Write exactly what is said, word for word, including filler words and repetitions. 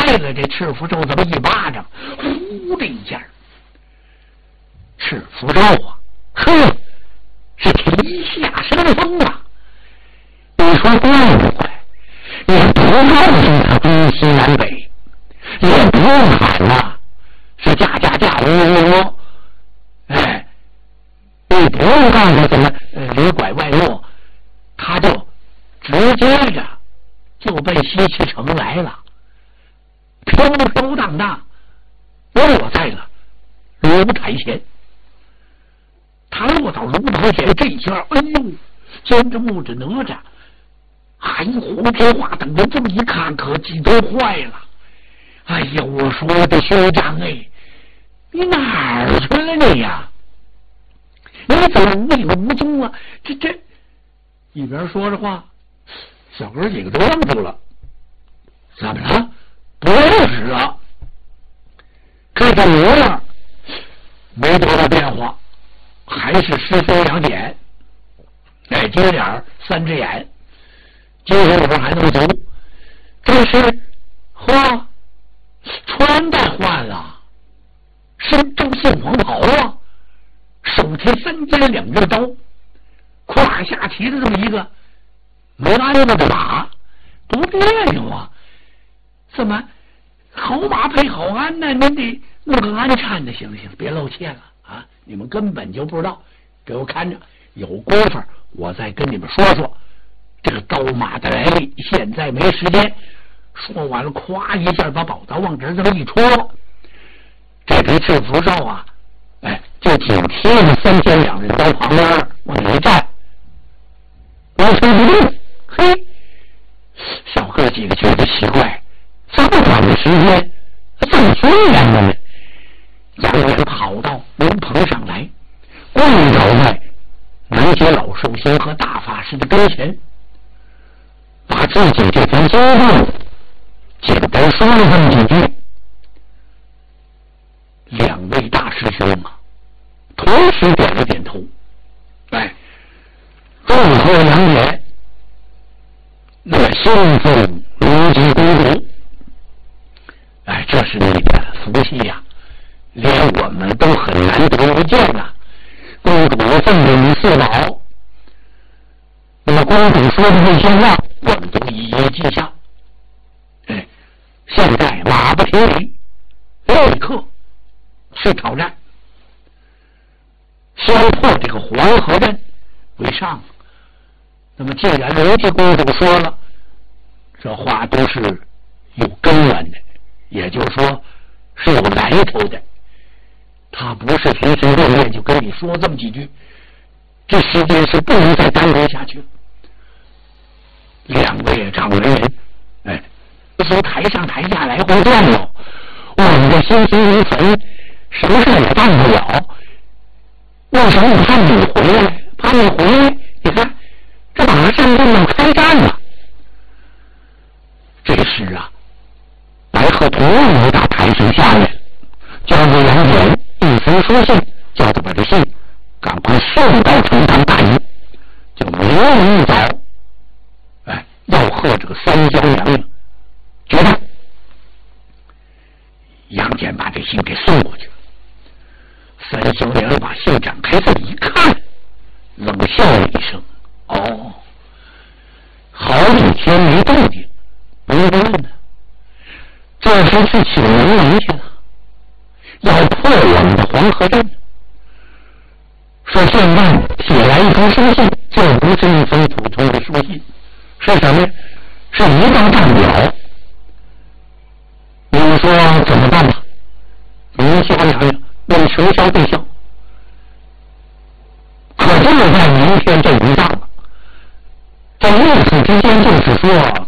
了这赤福寿这么一巴掌，呼的一下，赤福寿啊，呵，是提下生风啊！你说怪不怪？也不告诉他东西南北，也不用喊了，是驾驾驾，呜呜呜，哎，你不用告诉怎么呃里拐外落，他就直接着就奔西岐城来了，飘飘荡荡落在了卢台前。他落到卢台前这一下，哎呦，见着木指哪吒，哎呦，胡天花等人这么一看，可急都坏了。哎呀，我说我的兄长哎，你哪儿去了你呀？你怎么无影无踪啊？这这一边说着话，小哥几个都愣住了。怎么了？不认识啊？看这模样没多大变化，还是师兄两点，哎，金脸三只眼，精神里边还能走。但是嚯，穿戴换了，身着杏黄袍啊，手提三尖两刃刀，胯下骑着这么一个没鞍子的马，多别扭啊！怎么好马配好鞍呢？您得弄个鞍颤的，行不行？别露怯了啊！你们根本就不知道，给我看着，有功夫我再跟你们说说这个刀马的来历。现在没时间。说完了，咵一下把宝刀往这这么一戳，这个赤福寿啊，哎，就紧贴着三尖两刃刀旁边往那一站，完全不动。嘿，小哥几个觉得奇怪，这么短的时间，这么训练的呢？杨元跑到龙棚上来，跪倒在南街老寿星和大法师的跟前，把自己这番经历简单说了这么几句。两位大师兄啊，同时点了点头。哎，祝贺杨戬，那么兴奋如饥公主。哎，这是你的福气呀、啊，连我们都很难得不见呐、啊。公主奉给你四宝，那么公主说的这些话，我们都一一记下。哎，现在马不停蹄，立刻去挑战，先破这个黄河阵为上。那么既然刘家公主说了，这话都是有根源的，也就是说是有来头的。他不是平时练练就跟你说这么几句，这时间是不能再耽搁下去。两位掌门人，哎，从台上台下来回转悠，我们的心心如焚，什么事也办不了。为什么我怕你回来？怕你回来，你看这马上就要开战了。这时啊，白鹤同样打台上下来，交给杨戬一封书信，叫他把这信赶快送到城堂大营，就明日一早，哎，要和这个三江娘娘决战。杨戬把这信给送过去了。三江娘娘把信展开这一看，冷笑了一声：“哦，好几天没动静，没问呢，这是去请人来去了。要破我们的黄河阵。说现在写来一封书信，就不是一封普通的书信，是什么？是一张战表。你们说怎么办吧？您想想想，问求销对象，可就在明天这一仗了。这意思之间就是说，